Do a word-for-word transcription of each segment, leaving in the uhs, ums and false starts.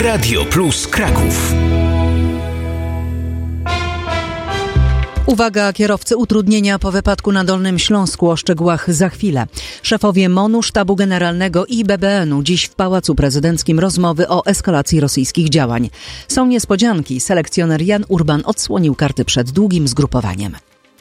Radio Plus Kraków. Uwaga, kierowcy, utrudnienia po wypadku na Dolnym Śląsku. O szczegółach za chwilę. Szefowie MON-u, Sztabu Generalnego i B B N-u dziś w Pałacu Prezydenckim rozmowy o eskalacji rosyjskich działań. Są niespodzianki. Selekcjoner Jan Urban odsłonił karty przed długim zgrupowaniem.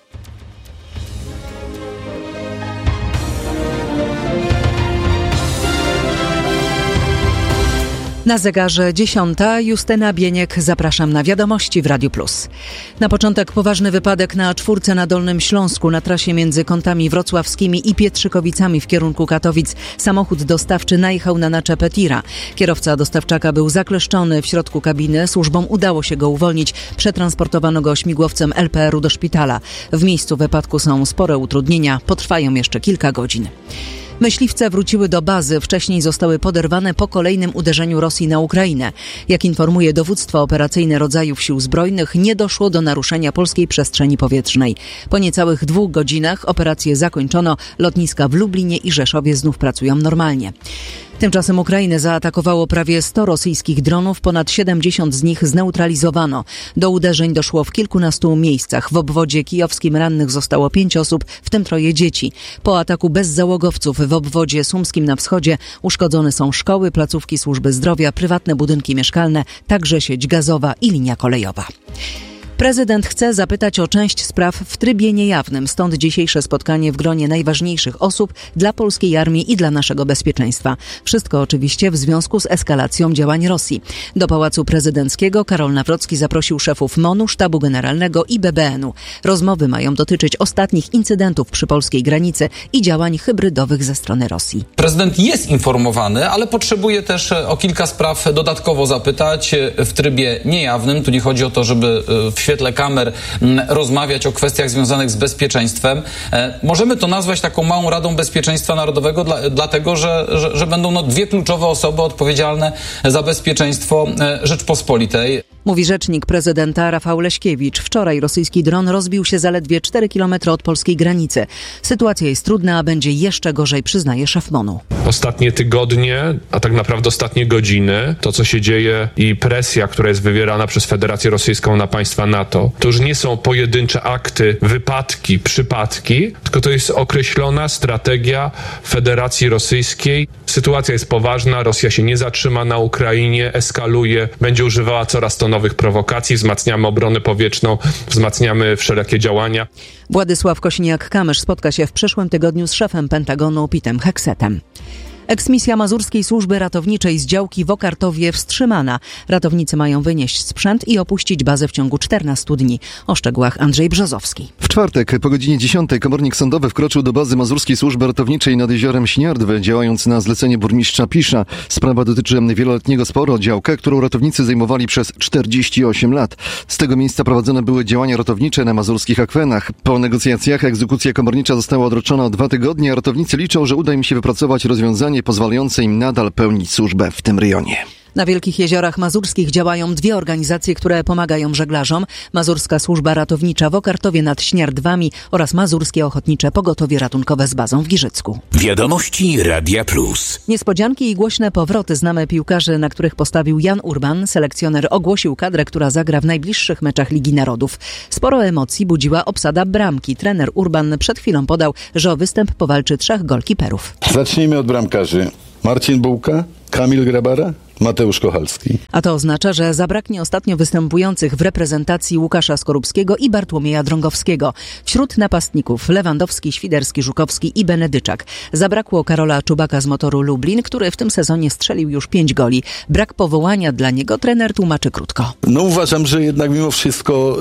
Na zegarze dziesiąta. Justyna Bieniek. Zapraszam na wiadomości w Radiu Plus. Na początek poważny wypadek na czwórce na Dolnym Śląsku. Na trasie między Kątami Wrocławskimi i Pietrzykowicami w kierunku Katowic samochód dostawczy najechał na naczepę tira. Kierowca dostawczaka był zakleszczony w środku kabiny. Służbom udało się go uwolnić. Przetransportowano go śmigłowcem L P R u do szpitala. W miejscu wypadku są spore utrudnienia. Potrwają jeszcze kilka godzin. Myśliwce wróciły do bazy. Wcześniej zostały poderwane po kolejnym uderzeniu Rosji na Ukrainę. Jak informuje dowództwo operacyjne rodzajów sił zbrojnych, nie doszło do naruszenia polskiej przestrzeni powietrznej. Po niecałych dwóch godzinach operację zakończono. Lotniska w Lublinie i Rzeszowie znów pracują normalnie. Tymczasem Ukrainę zaatakowało prawie sto rosyjskich dronów, ponad siedemdziesiąt z nich zneutralizowano. Do uderzeń doszło w kilkunastu miejscach. W obwodzie kijowskim rannych zostało pięć osób, w tym troje dzieci. Po ataku bezzałogowców w obwodzie sumskim na wschodzie uszkodzone są szkoły, placówki służby zdrowia, prywatne budynki mieszkalne, także sieć gazowa i linia kolejowa. Prezydent chce zapytać o część spraw w trybie niejawnym, stąd dzisiejsze spotkanie w gronie najważniejszych osób dla polskiej armii i dla naszego bezpieczeństwa. Wszystko oczywiście w związku z eskalacją działań Rosji. Do Pałacu Prezydenckiego Karol Nawrocki zaprosił szefów MON-u, Sztabu Generalnego i B B N-u. Rozmowy mają dotyczyć ostatnich incydentów przy polskiej granicy i działań hybrydowych ze strony Rosji. Prezydent jest informowany, ale potrzebuje też o kilka spraw dodatkowo zapytać w trybie niejawnym. Tu nie chodzi o to, żeby w świetle kamer rozmawiać o kwestiach związanych z bezpieczeństwem. Możemy to nazwać taką małą Radą Bezpieczeństwa Narodowego, dla, dlatego że, że, że będą no dwie kluczowe osoby odpowiedzialne za bezpieczeństwo Rzeczpospolitej. Mówi rzecznik prezydenta Rafał Leśkiewicz. Wczoraj rosyjski dron rozbił się zaledwie cztery kilometry od polskiej granicy. Sytuacja jest trudna, a będzie jeszcze gorzej, przyznaje szef MON-u. Ostatnie tygodnie, a tak naprawdę ostatnie godziny, to co się dzieje i presja, która jest wywierana przez Federację Rosyjską na państwa NATO, to już nie są pojedyncze akty, wypadki, przypadki, tylko to jest określona strategia Federacji Rosyjskiej. Sytuacja jest poważna, Rosja się nie zatrzyma na Ukrainie, eskaluje, będzie używała coraz to nowych prowokacji, wzmacniamy obronę powietrzną, wzmacniamy wszelakie działania. Władysław Kosiniak-Kamysz spotka się w przyszłym tygodniu z szefem Pentagonu Petem Heksetem. Eksmisja Mazurskiej Służby Ratowniczej z działki w Okartowie wstrzymana. Ratownicy mają wynieść sprzęt i opuścić bazę w ciągu czternastu dni. O szczegółach Andrzej Brzozowski. W czwartek po godzinie dziesiątej komornik sądowy wkroczył do bazy Mazurskiej Służby Ratowniczej nad jeziorem Śniardwy, działając na zlecenie burmistrza Pisza. Sprawa dotyczy wieloletniego sporu o działkę, którą ratownicy zajmowali przez czterdzieści osiem lat. Z tego miejsca prowadzone były działania ratownicze na mazurskich akwenach. Po negocjacjach egzekucja komornicza została odroczona o dwa tygodnie, a ratownicy liczą, że uda im się wypracować rozwiązanie pozwalające im nadal pełnić służbę w tym rejonie. Na Wielkich Jeziorach Mazurskich działają dwie organizacje, które pomagają żeglarzom. Mazurska Służba Ratownicza w Okartowie nad Śniardwami oraz Mazurskie Ochotnicze Pogotowie Ratunkowe z bazą w Giżycku. Wiadomości Radia Plus. Niespodzianki i głośne powroty. Znamy piłkarzy, na których postawił Jan Urban. Selekcjoner ogłosił kadrę, która zagra w najbliższych meczach Ligi Narodów. Sporo emocji budziła obsada bramki. Trener Urban przed chwilą podał, że o występ powalczy trzech golkiperów. Zacznijmy od bramkarzy. Marcin Bułka, Kamil Grabara, Mateusz Kochalski. A to oznacza, że zabraknie ostatnio występujących w reprezentacji Łukasza Skorupskiego i Bartłomieja Drągowskiego. Wśród napastników Lewandowski, Świderski, Żukowski i Benedyczak. Zabrakło Karola Czubaka z Motoru Lublin, który w tym sezonie strzelił już pięć goli. Brak powołania dla niego trener tłumaczy krótko. No uważam, że jednak mimo wszystko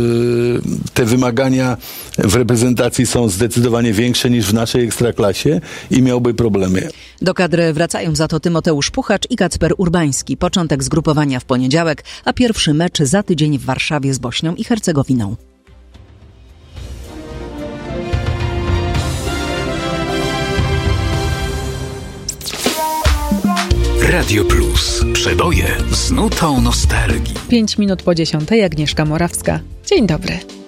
yy, te wymagania w reprezentacji są zdecydowanie większe niż w naszej ekstraklasie i miałby problemy. Do kadry wracają za to Tymoteusz Puchacz i Kacper Urbański. Początek zgrupowania w poniedziałek, a pierwszy mecz za tydzień w Warszawie z Bośnią i Hercegowiną. Radio Plus. Przeboje z nutą nostalgii. Pięć minut po dziesiątej. Agnieszka Morawska. Dzień dobry.